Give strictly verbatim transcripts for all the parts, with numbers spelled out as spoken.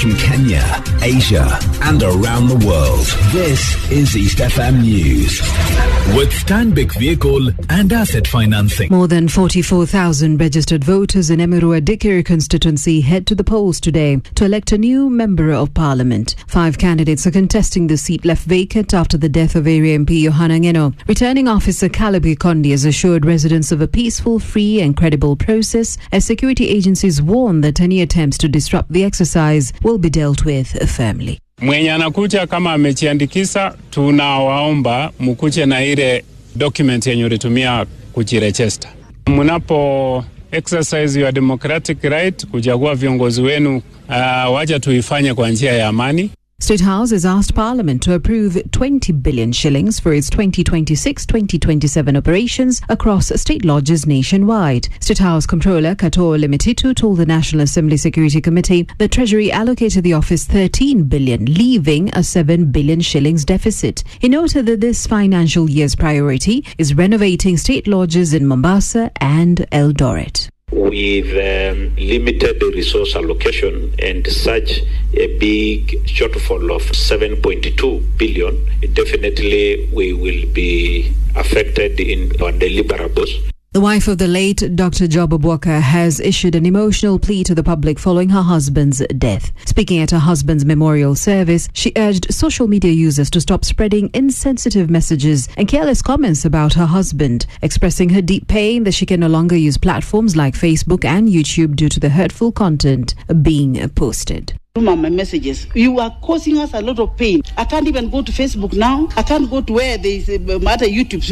from Kenya, Asia, and around the world. This is East F M News. With Stanbic Vehicle and Asset Financing. More than forty-four thousand registered voters in Emerua-Dikir constituency head to the polls today to elect a new Member of Parliament. Five candidates are contesting the seat left vacant after the death of area M P Yohana Ngeno. Returning officer Calabi Kondi has assured residents of a peaceful, free and credible process, as security agencies warn that any attempts to disrupt the exercise will be dealt with firmly. Mwenye anakuja kama amejiandikisha, tunawaomba mkuje na ile document yenye ulitumia kujiregister. Mnapo exercise your democratic right kuchagua viongozi wenu, uh, wacha tuifanye kwa njia ya amani. State House has asked Parliament to approve twenty billion shillings for its twenty twenty-six twenty twenty-seven operations across state lodges nationwide. State House Comptroller Kato Limititu told the National Assembly Security Committee the Treasury allocated the office thirteen billion, leaving a seven billion shillings deficit. He noted that this financial year's priority is renovating state lodges in Mombasa and Eldoret. With um, limited resource allocation and such a big shortfall of seven point two billion, definitely we will be affected in our deliverables. The wife of the late Doctor Job Obwaka has issued an emotional plea to the public following her husband's death. Speaking at her husband's memorial service, she urged social media users to stop spreading insensitive messages and careless comments about her husband, expressing her deep pain that she can no longer use platforms like Facebook and YouTube due to the hurtful content being posted. My messages, you are causing us a lot of pain. I can't even go to Facebook now. I can't go to where there is a matter YouTube.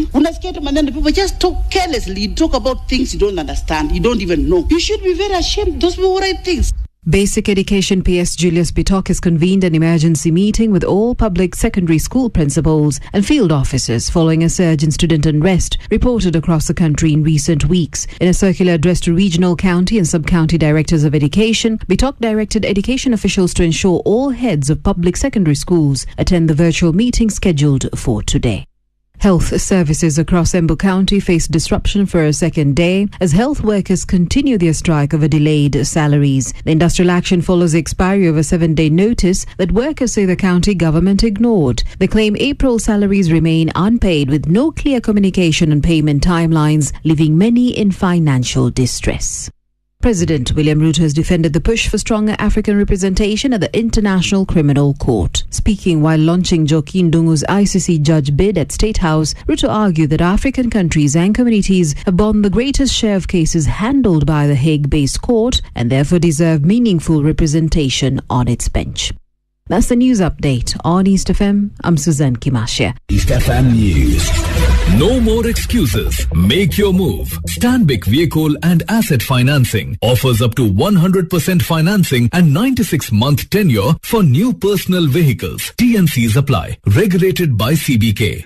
People just talk carelessly. You talk about things you don't understand. You don't even know. You should be very ashamed. Those people write things. Basic Education P S Julius Bitok has convened an emergency meeting with all public secondary school principals and field officers following a surge in student unrest reported across the country in recent weeks. In a circular addressed to regional, county and sub-county directors of education, Bitok directed education officials to ensure all heads of public secondary schools attend the virtual meeting scheduled for today. Health services across Embu County face disruption for a second day as health workers continue their strike over delayed salaries. The industrial action follows the expiry of a seven-day notice that workers say the county government ignored. They claim April salaries remain unpaid with no clear communication on payment timelines, leaving many in financial distress. President William Ruto has defended the push for stronger African representation at the International Criminal Court. Speaking while launching Joaquin Dungu's I C C judge bid at State House, Ruto argued that African countries and communities have borne the greatest share of cases handled by the Hague-based court and therefore deserve meaningful representation on its bench. That's the news update on East F M. I'm Suzanne Kimashia. East F M News. No more excuses. Make your move. Stanbic Vehicle and Asset Financing offers up to one hundred percent financing and ninety-six month tenure for new personal vehicles. T N Cs apply. Regulated by C B K.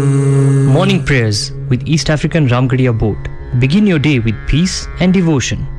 Morning prayers with East African Ramgarhia boat. Begin your day with peace and devotion.